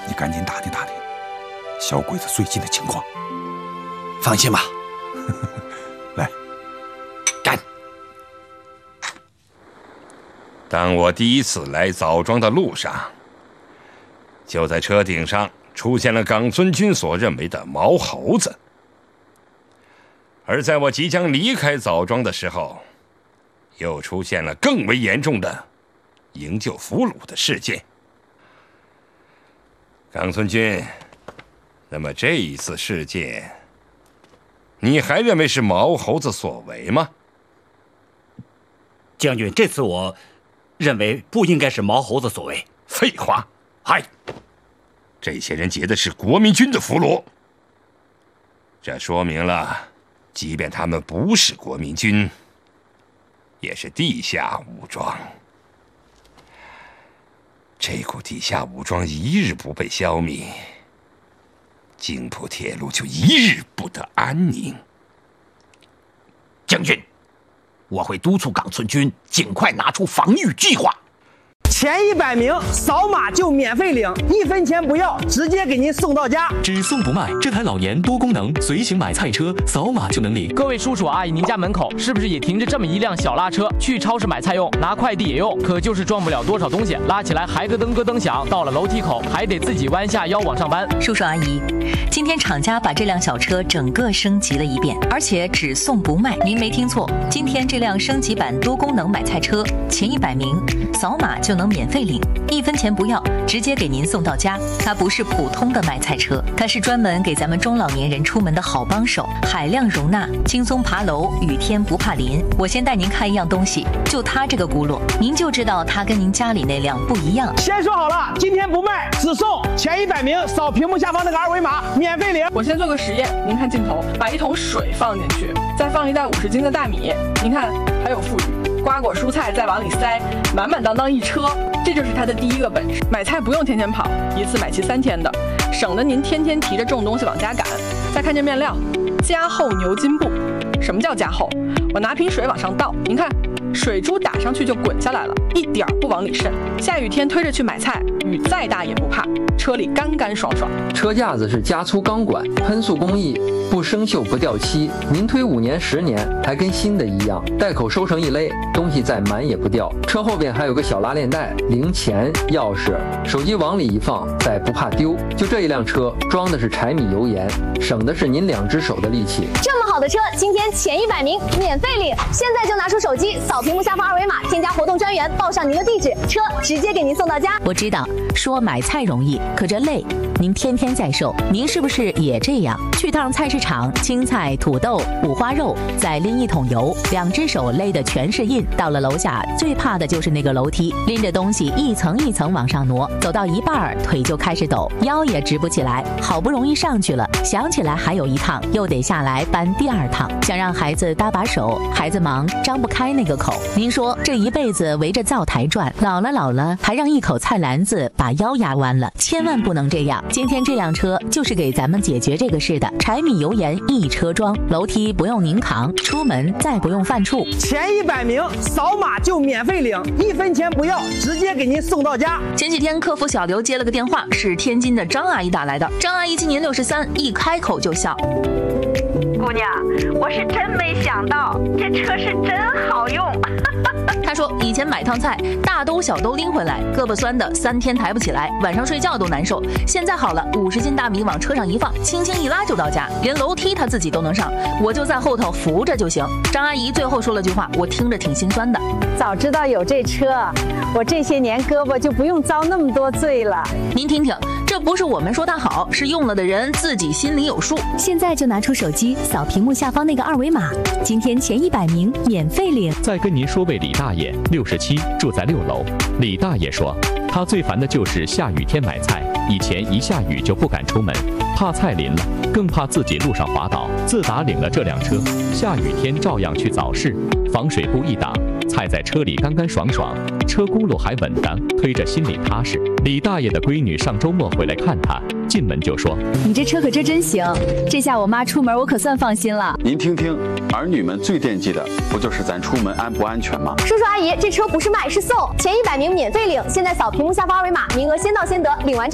你赶紧打听打听小鬼子最近的情况。 放心吧。 来， 干！ 当我第一次来枣庄的路上，就在车顶上出现了冈村君所认为的毛猴子。而在我即将离开枣庄的时候，又出现了更为严重的营救俘虏的事件。冈村君，那么这一次事件，你还认为是毛猴子所为吗？ 将军，这次我认为不应该是毛猴子所为。 废话， 嗨， 这些人劫的是国民军的俘虏，这说明了，即便他们不是国民军，也是地下武装。这股地下武装一日不被消灭，京浦铁路就一日不得安宁。 将军，我会督促冈村军尽快拿出防御计划。 前100名扫码就免费领，1分钱不要，直接给您送到家。 只送不卖，这台老年多功能随行买菜车，扫码就能领。 各位叔叔阿姨，您家门口是不是也停着这么一辆小拉车？去超市买菜用，拿快递也用，可就是装不了多少东西，拉起来还咯噔响，到了楼梯口还得自己弯下腰往上搬。 叔叔阿姨，今天厂家把这辆小车整个升级了一遍，而且只送不卖。您没听错，今天这辆升级版多功能买菜车，前100名扫码就能免费领，1分钱不要，直接给您送到家。它不是普通的买菜车，它是专门给咱们中老年人出门的好帮手，海量容纳，轻松爬楼，雨天不怕淋。我先带您看一样东西，就它这个轱辘，您就知道它跟您家里那辆不一样。 先说好了，今天不卖，只送前100名扫屏幕下方那个2维码，免费领。 我先做个实验，您看镜头，把1桶水放进去，再放一袋50斤的大米，您看还有富裕，瓜果蔬菜再往里塞，满满当当一车。这就是他的第一个本事。买菜不用天天跑，一次买齐3天的，省得您天天提着重东西往家赶。再看这面料，加厚牛筋布。什么叫加厚？我拿瓶水往上倒，您看，水珠打上去就滚下来了，一点不往里渗。下雨天推着去买菜，雨再大也不怕，车里干干爽爽。 车架子是加粗钢管，喷塑工艺，不生锈不掉漆，您推5年10年还跟新的一样。袋口收成一勒，东西再满也不掉。车后边还有个小拉链袋，零钱、钥匙、手机往里一放，再不怕丢。就这一辆车装的是柴米油盐，省的是您2只手的力气。 这么好的车，今天前100名免费领，现在就拿出手机扫屏幕下方2维码，添加活动专员，报上您的地址，车直接给您送到家。 我知道说买菜容易，可这累，您天天在售，您是不是也这样？去趟菜市场，青菜、土豆、五花肉，再拎1桶油，2只手勒的全是印。到了楼下，最怕的就是那个楼梯，拎着东西一层一层往上挪，走到一半腿就开始抖，腰也直不起来。好不容易上去了，想起来还有一趟，又得下来搬第2趟。想让孩子搭把手，孩子忙张不开那个口。您说这一辈子围着灶台转，老了还让一口菜篮子把腰压弯了，千万不能这样。今天这辆车就是给咱们解决这个事的，柴米油盐一车装，楼梯不用您扛，出门再不用犯怵。 前100名扫码就免费领，1分钱不要，直接给您送到家。 前几天客服小刘接了个电话，是天津的张阿姨打来的。张阿姨今年63，一开口就笑。 姑娘，我是真没想到，这车是真好用。 她说以前买趟菜，大兜小兜拎回来，胳膊酸的3天抬不起来，晚上睡觉都难受。现在好了，50斤大米往车上一放，轻轻一拉就到家，连楼梯她自己都能上，我就在后头扶着就行。张阿姨最后说了句话，我听着挺心酸的。 早知道有这车，我这些年胳膊就不用遭那么多罪了。 您听听，这不是我们说它好，是用了的人自己心里有数。 现在就拿出手机扫屏幕下方那个2维码，今天前100名免费领。 再跟您说位李大爷，67，住在6楼。李大爷说，他最烦的就是下雨天买菜，以前一下雨就不敢出门，怕菜淋了，更怕自己路上滑倒。自打领了这辆车，下雨天照样去早市，防水布一挡，菜在车里干干爽爽，车轱辘还稳当，推着心里踏实。李大爷的闺女上周末回来看他，进门就说：“ 你这车可真行，这下我妈出门我可算放心了。” 您听听，儿女们最惦记的不就是咱出门安不安全吗？ 叔叔阿姨，这车不是卖是送，前100名免费领，现在扫屏幕下方2维码，名额先到先得，领完